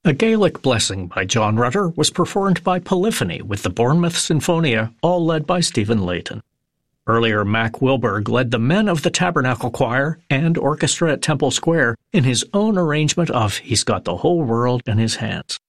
A Gaelic Blessing by John Rutter was performed by Polyphony with the Bournemouth Sinfonia, all led by Stephen Layton. Earlier, Mac Wilberg led the Men of the Tabernacle Choir and orchestra at Temple Square in his own arrangement of He's Got the Whole World in His Hands.